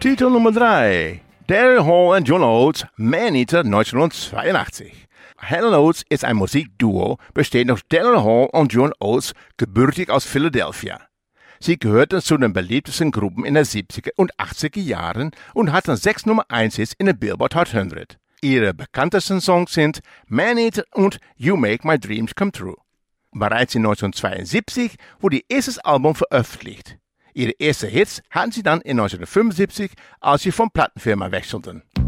Titel Nummer 3. Daryl Hall und John Oates, Man-Eater 1982. Hall & Oates ist ein Musikduo, bestehend aus Daryl Hall und John Oates, gebürtig aus Philadelphia. Sie gehörten zu den beliebtesten Gruppen in den 70er und 80er Jahren und hatten 6 Nummer 1 in der Billboard Hot 100. Ihre bekanntesten Songs sind Man-Eater und You Make My Dreams Come True. Bereits in 1972 wurde ihr erstes Album veröffentlicht. Ihre ersten Hits hatten sie dann in 1975, als sie von Plattenfirma wechselten.